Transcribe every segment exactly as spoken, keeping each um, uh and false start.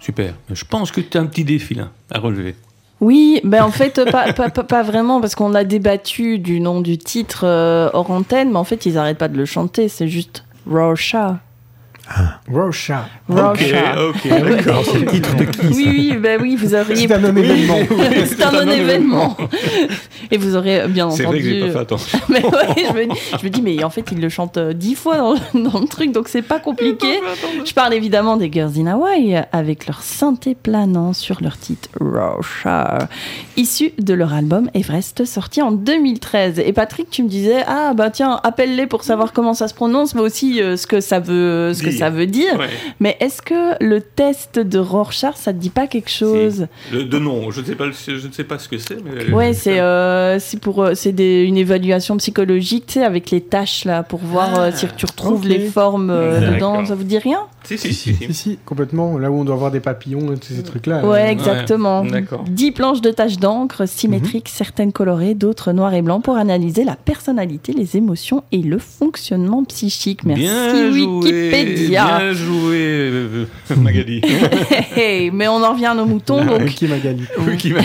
Super. Je pense que tu as un petit défi là, à relever. Oui, ben en fait, pas, pas, pas, pas vraiment, parce qu'on a débattu du nom du titre euh, hors antenne, mais en fait, ils n'arrêtent pas de le chanter, c'est juste Rorschach. Ah. Rorschach. Rorschach. Ok, ok, d'accord. C'est le titre de qui, ça? Oui, oui, ben oui, vous auriez... C'est un non-événement. C'est un non-événement. Et vous aurez bien C'est entendu... vrai que j'ai pas fait attention. Mais ouais, je me, dis, je me dis, mais en fait, il le chante euh, dix fois dans, dans le truc, donc c'est pas compliqué. Je parle évidemment des Girls in Hawaii, avec leur synthé planant sur leur titre Rorschach, issu de leur album Everest, sorti en deux mille treize. Et Patrick, tu me disais, ah bah tiens, appelle-les pour savoir comment ça se prononce, mais aussi euh, ce que ça veut, ce que ça veut dire. Ouais. Mais est-ce que le test de Rorschach, ça te dit pas quelque chose? Si. Le, de nom, je ne sais pas, je ne sais pas ce que c'est. Mais Ouais, c'est euh, c'est pour c'est des, une évaluation psychologique, tu sais, avec les tâches là, pour voir Ah, euh, si tu retrouves ok. les formes euh, D'accord. dedans. Ça vous dit rien? Si, si, si. Si, si, complètement. Là où on doit avoir des papillons et tous ces trucs-là. Ouais, euh, exactement. Ouais, d'accord. Dix planches de taches d'encre symétriques, certaines colorées, d'autres noires et blancs, pour analyser la personnalité, les émotions et le fonctionnement psychique. Merci Bien joué, Wikipédia. bien joué, euh, Magali. Hey, mais on en revient à nos moutons. euh, Donc, Qui Magali. Oui, qui m'a-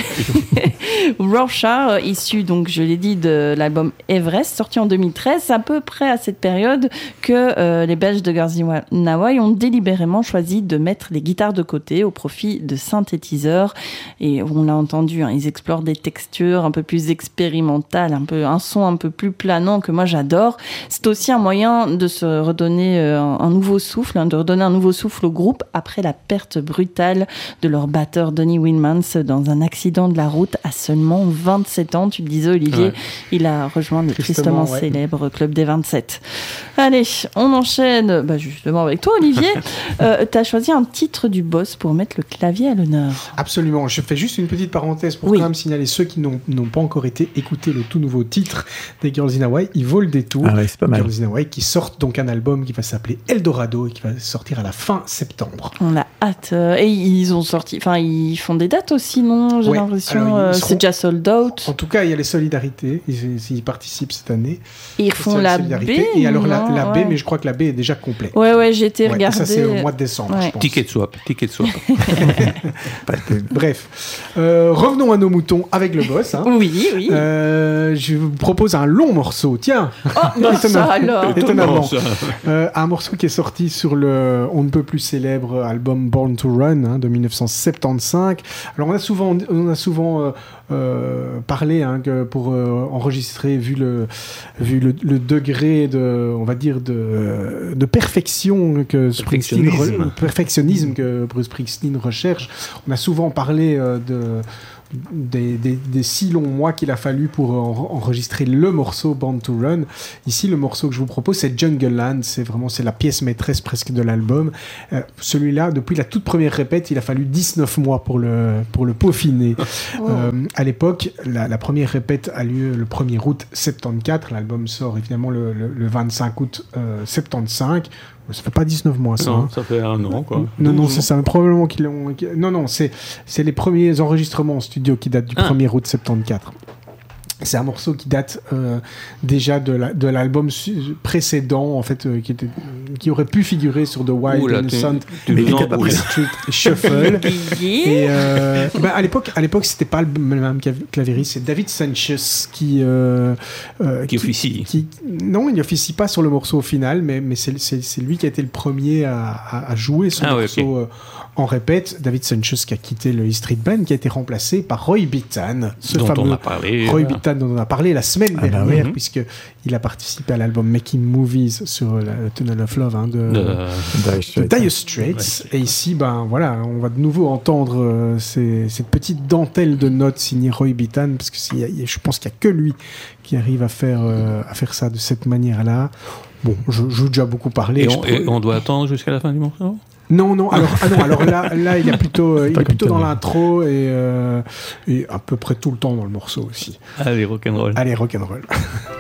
Rorschach, euh, issu, donc je l'ai dit, de l'album Everest, sorti en deux mille treize, c'est à peu près à cette période que euh, les Belges de Girls in Hawaii ont délibérément choisi de mettre les guitares de côté au profit de synthétiseurs. Et on l'a entendu, hein, ils explorent des textures un peu plus expérimentales, un, peu, un son un peu plus planant que moi j'adore. C'est aussi un moyen de se redonner euh, un, un nouveau souffle, hein, de redonner un nouveau souffle au groupe après la perte brutale de leur batteur Donny Winmans dans un accident de la route à seulement vingt-sept ans. Tu le disais, Olivier, Ouais. il a rejoint le Tristement, tristement ouais. célèbre Club des vingt-sept. Allez, on enchaîne bah, justement avec toi, Olivier. euh, tu as choisi un titre du boss pour mettre le clavier à l'honneur. Absolument. Je fais juste une petite parenthèse pour Oui. quand même signaler ceux qui n'ont, n'ont pas encore été écoutés le tout nouveau titre des Girls in Hawaii. Ils vaut le détour. Ah ouais, c'est pas mal. Girls in Hawaii qui sortent donc un album qui va s'appeler Eldorado et qui va sortir à la fin septembre. On a hâte. Euh, et ils ont sorti, enfin, ils font des dates aussi, non? J'ai Ouais. l'impression. Alors, ils euh, seront- c'est déjà sold out. En tout cas, il y a les solidarités. Ils, ils y participent cette année. Et ils refont Sol- la B. Solidarité. Et alors la, non la B, Ouais. mais je crois que la B est déjà complète. Ouais, ouais, j'ai été Ouais, regarder. ça, c'est au mois de décembre, Ouais. je pense. Ticket swap, ticket swap. Pas de- Bref. Euh, revenons à nos moutons avec le boss. Hein. Oui, oui. Euh, je vous propose un long morceau. Tiens, Oh, bah, ça étonnant. alors. étonnamment. ça. Euh, un morceau qui est sorti sur le on ne peut plus célèbre album Born to Run hein, de dix-neuf cent soixante-quinze. Alors on a souvent, on a souvent euh, euh, parlé hein, que pour euh, enregistrer, vu le, vu le, le degré de, on va dire de, de perfection que Springsteen, Perfectionnisme. re- perfectionnisme que Bruce Springsteen recherche, on a souvent parlé euh, de Des, des, des si longs mois qu'il a fallu pour en- enregistrer le morceau Born to Run. Ici, le morceau que je vous propose, c'est Jungle Land. C'est vraiment c'est la pièce maîtresse presque de l'album. Euh, celui-là, depuis la toute première répète, il a fallu dix-neuf mois pour le, pour le peaufiner. Oh. Euh, à l'époque, la, la première répète a lieu le premier août soixante-quatorze. L'album sort évidemment le, le, le vingt-cinq août euh, soixante-quinze. Ça fait pas dix-neuf mois, ça. Non, hein. ça fait un an, quoi. Non, non, douze c'est ça. Probablement qu'ils l'ont. Non, non, c'est c'est les premiers enregistrements en studio qui datent du Ah. premier août soixante-quatorze. C'est un morceau qui date euh, déjà de, la, de l'album su- précédent, en fait, euh, qui, était, qui aurait pu figurer sur The Wild Ouh là, Innocent tu Mais nous il était pas embrouilles. prêt. Street Shuffle. Yeah. Et euh, bah, à l'époque, à l'époque, c'était pas le même clav- clavieriste, c'est David Sanchez qui euh, euh, Qui officie. qui- non, il n'officie pas sur le morceau au final, mais, mais c'est, c'est, c'est lui qui a été le premier à, à, à jouer ce Ah ouais, morceau euh, en répète. David Sanchez qui a quitté le E Street Band, qui a été remplacé par Roy Bittan, ce dont fameux on a parlé. Roy euh, Bittan dont on a parlé la semaine Ah bah dernière, oui. puisque il a participé à l'album Making Movies sur la, le Tunnel of Love hein, de, de- Dire de Straits. Dire Straits. Et ici, ben voilà, on va de nouveau entendre euh, ces- cette petite dentelle de notes signée Roy Bittan, parce que s'il y a- il y a- je pense qu'il n'y a que lui qui arrive à faire, euh, à faire ça de cette manière-là. Bon, je, je vous ai déjà beaucoup parlé. Et je on, peux- et on doit attendre jusqu'à la fin du morceau. Non, non, alors, ah non, alors là, là, il est plutôt, euh, il pas est plutôt comme dans Tony. l'intro et, euh, et à peu près tout le temps dans le morceau aussi. Allez, rock'n'roll. Allez, rock'n'roll.